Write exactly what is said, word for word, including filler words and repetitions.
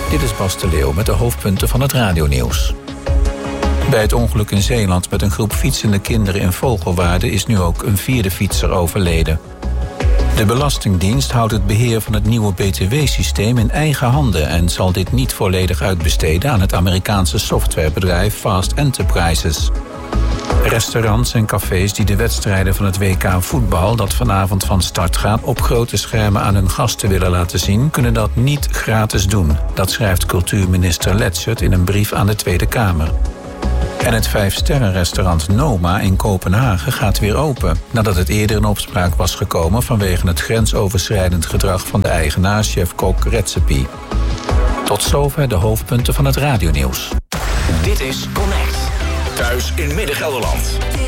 Dit is Bas de Leeuw met de hoofdpunten van het radionieuws. Bij het ongeluk in Zeeland met een groep fietsende kinderen in Vogelwaarde is nu ook een vierde fietser overleden. De Belastingdienst houdt het beheer van het nieuwe B T W-systeem in eigen handen en zal dit niet volledig uitbesteden aan het Amerikaanse softwarebedrijf Fast Enterprises. Restaurants en cafés die de wedstrijden van het W K voetbal dat vanavond van start gaat op grote schermen aan hun gasten willen laten zien, kunnen dat niet gratis doen. Dat schrijft cultuurminister Letschert in een brief aan de Tweede Kamer. En het vijfsterrenrestaurant Noma in Kopenhagen gaat weer open, nadat het eerder in opspraak was gekomen vanwege het grensoverschrijdend gedrag van de eigenaar, chef-kok Recipe. Tot zover de hoofdpunten van het radionieuws. Dit is Connect. Thuis in Midden-Gelderland.